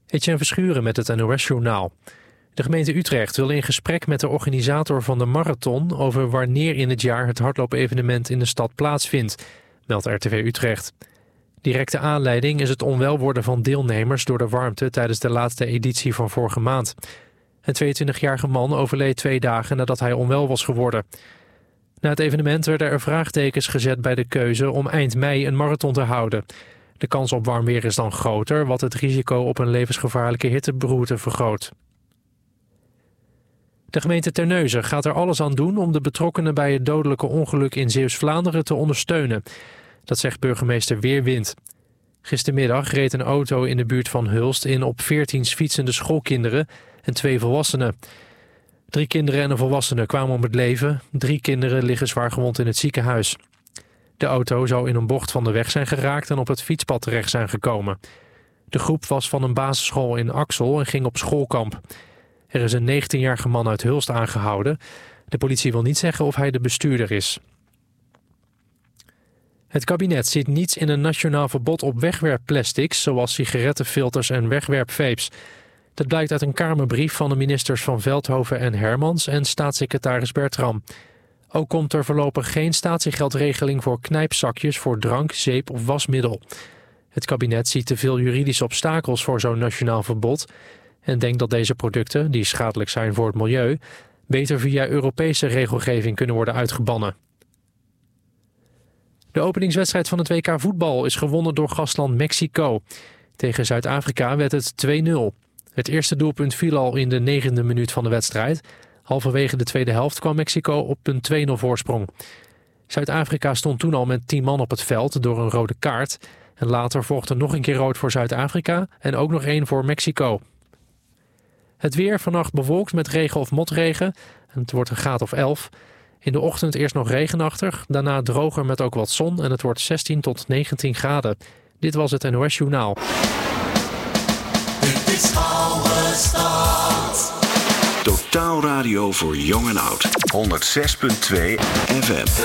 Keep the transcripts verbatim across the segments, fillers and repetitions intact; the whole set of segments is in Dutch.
Etienne Verschuren met het N O S-journaal. De gemeente Utrecht wil in gesprek met de organisator van de marathon over wanneer in het jaar het hardloopevenement in de stad plaatsvindt, meldt R T V Utrecht. Directe aanleiding is het onwel worden van deelnemers door de warmte tijdens de laatste editie van vorige maand. Een tweeëntwintigjarige man overleed twee dagen nadat hij onwel was geworden. Na het evenement werden er vraagtekens gezet bij de keuze om eind mei een marathon te houden. De kans op warm weer is dan groter, wat het risico op een levensgevaarlijke hitteberoerte vergroot. De gemeente Terneuzen gaat er alles aan doen om de betrokkenen bij het dodelijke ongeluk in Zeeuws-Vlaanderen te ondersteunen. Dat zegt burgemeester Weerwind. Gistermiddag reed een auto in de buurt van Hulst in op veertien fietsende schoolkinderen en twee volwassenen. Drie kinderen en een volwassene kwamen om het leven. Drie kinderen liggen zwaargewond in het ziekenhuis. De auto zou in een bocht van de weg zijn geraakt en op het fietspad terecht zijn gekomen. De groep was van een basisschool in Axel en ging op schoolkamp. Er is een negentienjarige man uit Hulst aangehouden. De politie wil niet zeggen of hij de bestuurder is. Het kabinet ziet niets in een nationaal verbod op wegwerpplastics, zoals sigarettenfilters en wegwerpvapes. Dat blijkt uit een Kamerbrief van de ministers van Veldhoven en Hermans en staatssecretaris Bertram. Ook komt er voorlopig geen statiegeldregeling voor knijpzakjes voor drank, zeep of wasmiddel. Het kabinet ziet te veel juridische obstakels voor zo'n nationaal verbod en denkt dat deze producten, die schadelijk zijn voor het milieu, beter via Europese regelgeving kunnen worden uitgebannen. De openingswedstrijd van het W K voetbal is gewonnen door gastland Mexico. Tegen Zuid-Afrika werd het twee nul. Het eerste doelpunt viel al in de negende minuut van de wedstrijd. Halverwege de tweede helft kwam Mexico op een twee nul voorsprong. Zuid-Afrika stond toen al met tien man op het veld door een rode kaart. En later volgde nog een keer rood voor Zuid-Afrika en ook nog één voor Mexico. Het weer vannacht bewolkt met regen of motregen. En het wordt een graad of elf. In de ochtend eerst nog regenachtig, daarna droger met ook wat zon en het wordt zestien tot negentien graden. Dit was het N O S Journaal. Dit is Oude Stad. Totaal radio voor jong en oud. honderd zes punt twee F M.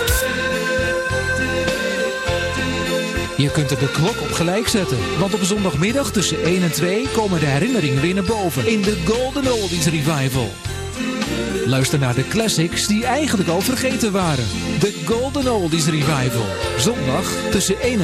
Je kunt er de klok op gelijk zetten, want op zondagmiddag tussen één en twee komen de herinneringen weer naar boven in de Golden Oldies Revival. Luister naar de classics die eigenlijk al vergeten waren. De Golden Oldies Revival. Zondag tussen één en